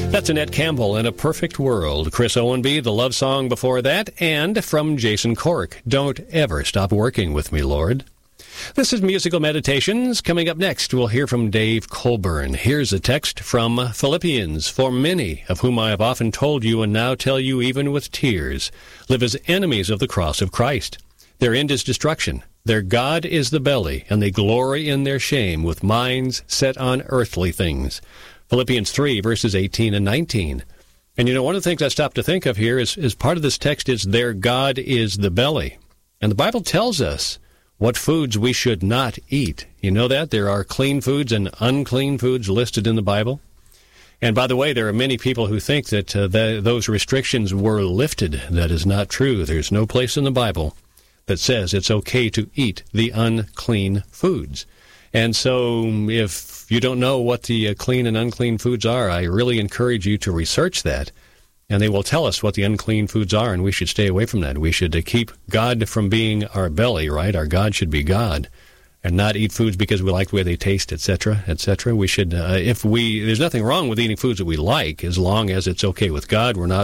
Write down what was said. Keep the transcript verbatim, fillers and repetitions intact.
That's Annette Campbell in A Perfect World. Chris Owenby, the love song before that, and from Jason Cork, Don't Ever Stop Working With Me, Lord. This is Musical Meditations. Coming up next, we'll hear from Dave Colburn. Here's a text from Philippians. For many, of whom I have often told you and now tell you even with tears, live as enemies of the cross of Christ. Their end is destruction. Their God is the belly, and they glory in their shame with minds set on earthly things. Philippians three, verses eighteen and nineteen. And you know, one of the things I stopped to think of here is, is part of this text is their God is the belly. And the Bible tells us what foods we should not eat. You know that? There are clean foods and unclean foods listed in the Bible. And by the way, there are many people who think that uh, the, those restrictions were lifted. That is not true. There's no place in the Bible that says it's okay to eat the unclean foods. And so if you don't know what the uh, clean and unclean foods are, I really encourage you to research that. And they will tell us what the unclean foods are, and we should stay away from that. We should uh, keep God from being our belly, right? Our God should be God, and not eat foods because we like the way they taste, et cetera, et cetera. We should, uh, if we, there's nothing wrong with eating foods that we like, as long as it's okay with God. We're not